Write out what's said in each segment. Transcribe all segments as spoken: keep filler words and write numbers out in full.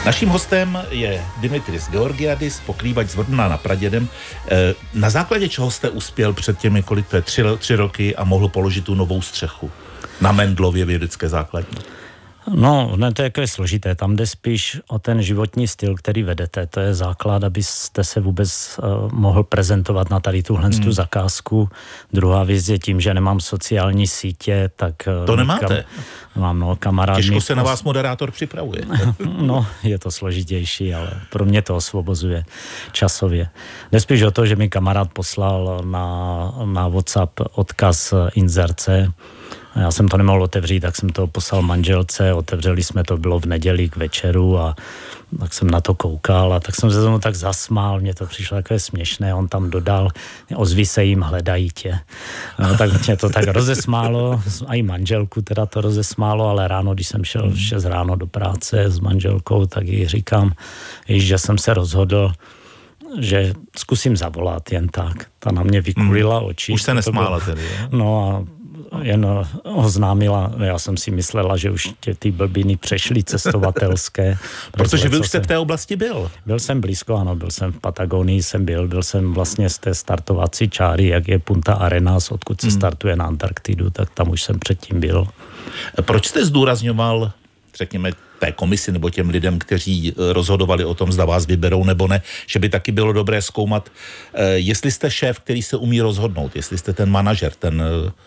Naším hostem je Dimitris Georgiadis, pokrývač z Vrdna nad Pradědem. Na základě čeho jste uspěl před těmi, kolik to je, tři, tři roky a mohl položit tu novou střechu na Mendlově vědecké základní? No, ne, to je jako je složité. Tam jde spíš o ten životní styl, který vedete. To je základ, abyste se vůbec uh, mohl prezentovat na tady tuhle hmm. tu zakázku. Druhá věc je tím, že nemám sociální sítě, tak... Uh, to nemáte? Kam, mám, no, kamarád... Těžko se na vás moderátor připravuje. No, je to složitější, ale pro mě to osvobozuje časově. Jde spíš o to, že mi kamarád poslal na, na WhatsApp odkaz inzerce. Já jsem to nemohl otevřít, tak jsem to poslal manželce, otevřeli jsme to, bylo v neděli k večeru a tak jsem na to koukal a tak jsem se tomu tak zasmál, mně to přišlo takové směšné, on tam dodal, ozví se jim, hledají tě. No, tak mě to tak rozesmálo, a i manželku teda to rozesmálo, ale ráno, když jsem šel v šest ráno do práce s manželkou, tak jí říkám, že jsem se rozhodl, že zkusím zavolat jen tak. Ta na mě vykulila oči. Už se nesmála tedy, je? No a jen oznámila, já jsem si myslela, že už tě ty blbiny přešly cestovatelské. Protože vy už jste v té oblasti byl. Byl jsem blízko, ano, byl jsem v Patagonii, jsem byl, byl jsem vlastně z té startovací čáry, jak je Punta Arenas, odkud se hmm. startuje na Antarktidu, tak tam už jsem předtím byl. Proč jste zdůrazňoval, řekněme, té komisi nebo těm lidem, kteří rozhodovali o tom, zda vás vyberou nebo ne, že by taky bylo dobré zkoumat, jestli jste šéf, který se umí rozhodnout, jestli jste ten manažer, ten...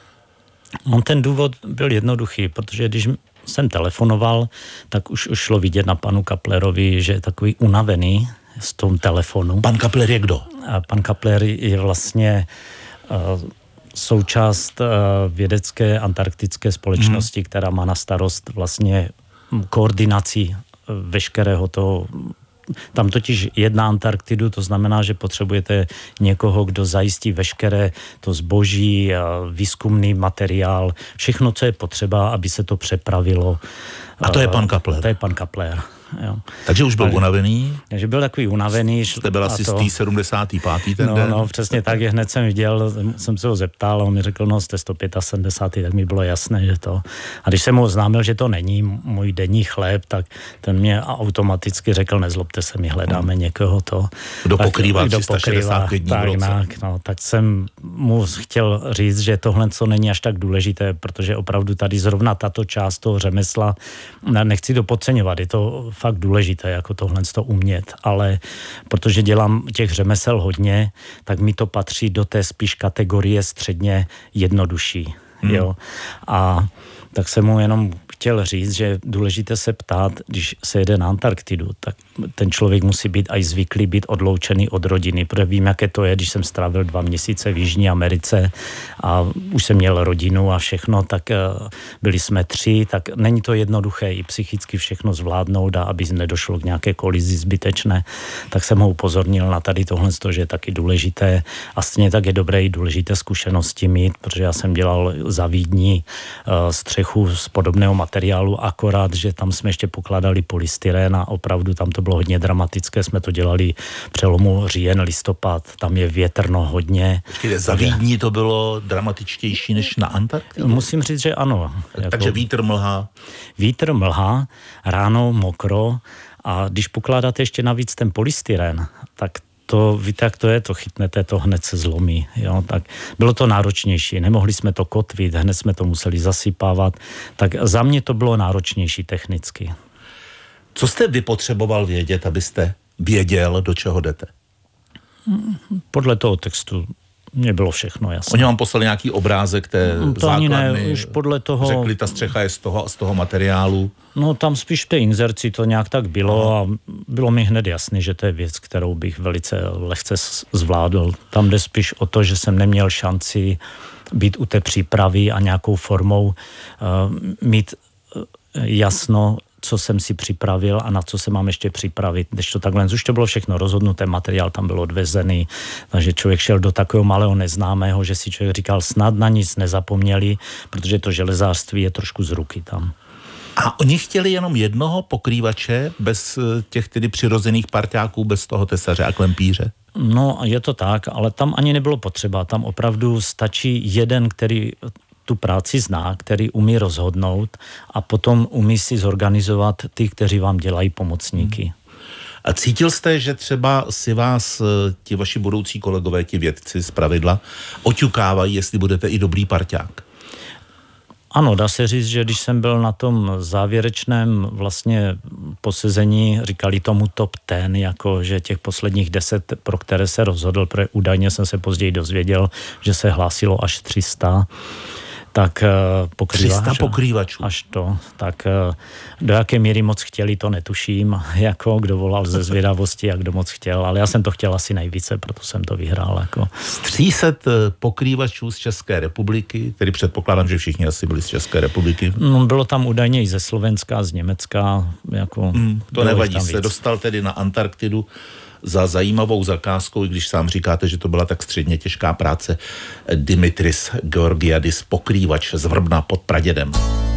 On ten důvod byl jednoduchý, protože když jsem telefonoval, tak už, už šlo vidět na panu Kaplerovi, že je takový unavený z tom telefonu. Pan Kapler je kdo? A pan Kapler je vlastně uh, součást uh, vědecké antarktické společnosti, hmm. která má na starost vlastně koordinaci veškerého toho. Tam totiž jedna Antarktidu, to znamená, že potřebujete někoho, kdo zajistí veškeré to zboží, výzkumný materiál, všechno, co je potřeba, aby se to přepravilo. A to je pan Kapler? To je pan Kapler. Jo. Takže už byl tak, unavený? Takže byl takový unavený. Jste byl asi to, z té sedmdesátý pátý ten no, den? No, přesně tak, je hned jsem viděl, jsem se ho zeptal a on mi řekl, no jste sto sedmdesátý pátý tak mi bylo jasné, že to. A když jsem mu oznámil, že to není můj denní chléb, tak ten mě automaticky řekl, nezlobte se, my hledáme hmm. někoho to. Kdo tak, pokrývá tři sta šedesát pět dní v roce. Tak, no, tak jsem mu chtěl říct, že tohle co není až tak důležité, protože opravdu tady zrovna tato část toho řemesla, nechci to podceňovat, je to fakt důležité, jako tohle to umět, ale protože dělám těch řemesel hodně, tak mi to patří do té spíš kategorie středně jednodušší. Hmm. Jo? A tak jsem mu jenom chtěl říct, že je důležité se ptát, když se jede na Antarktidu, tak ten člověk musí být aj zvyklý být odloučený od rodiny, protože vím, jaké to je, když jsem strávil dva měsíce v Jižní Americe a už jsem měl rodinu a všechno, tak byli jsme tři, tak není to jednoduché i psychicky všechno zvládnout a aby nedošlo k nějaké kolizi zbytečné, tak jsem ho upozornil na tady tohle, že je taky důležité a stejně tak je dobré i důležité zkušenosti mít, protože já jsem dělal za Vídní střechu z podobného materiálu, akorát, že tam jsme ještě pokládali polystyrén a opravdu tam to bylo hodně dramatické, jsme to dělali přelomu říjen, listopad, tam je větrno hodně. Počkejte, za Vídní to bylo dramatičtější než na Antarktidu? Musím říct, že ano. Takže jako vítr, mlha? Vítr, mlha, ráno mokro a když pokládáte ještě navíc ten polystyrén, tak to, víte, jak to je, to chytnete, to hned se zlomí. Jo? Tak bylo to náročnější, nemohli jsme to kotvit, hned jsme to museli zasypávat, tak za mě to bylo náročnější technicky. Co jste vy potřeboval vědět, abyste věděl, do čeho jdete? Podle toho textu mě bylo všechno jasné. Oni vám poslali nějaký obrázek té to základny, ne, už podle toho... řekli, ta střecha je z toho, z toho materiálu. No tam spíš v té inzerci to nějak tak bylo a bylo mi hned jasné, že to je věc, kterou bych velice lehce zvládl. Tam jde spíš o to, že jsem neměl šanci být u té přípravy a nějakou formou uh, mít uh, jasno, co jsem si připravil a na co se mám ještě připravit. Když to takhle, už to bylo všechno rozhodnuté, materiál tam byl odvezený, takže člověk šel do takového malého neznámého, že si člověk říkal, snad na nic nezapomněli, protože to železářství je trošku z ruky tam. A oni chtěli jenom jednoho pokrývače bez těch tedy přirozených parťáků, bez toho tesaře a klempíře? No, je to tak, ale tam ani nebylo potřeba. Tam opravdu stačí jeden, který tu práci zná, který umí rozhodnout a potom umí si zorganizovat ty, kteří vám dělají pomocníky. A cítil jste, že třeba si vás ti vaši budoucí kolegové, ti vědci zpravidla, oťukávají, jestli budete i dobrý parťák? Ano, dá se říct, že když jsem byl na tom závěrečném vlastně posezení, říkali tomu top ten, jako že těch posledních deset, pro které se rozhodl, protože údajně jsem se později dozvěděl, že se hlásilo až tři sta, tak pokrývač, tři sta pokrývačů. Až to, tak do jaké míry moc chtěli, to netuším, jako kdo volal ze zvědavosti a kdo moc chtěl, ale já jsem to chtěl asi nejvíce, proto jsem to vyhrál. Jako. Z tří set pokrývačů z České republiky, tedy předpokládám, že všichni asi byli z České republiky. No, bylo tam údajně i ze Slovenska, z Německa. Jako mm, to nevadí, jste dostal tedy na Antarktidu za zajímavou zakázkou, i když sám říkáte, že to byla tak středně těžká práce. Dimitris Georgiadis, pokrývač z Vrbna pod Pradědem.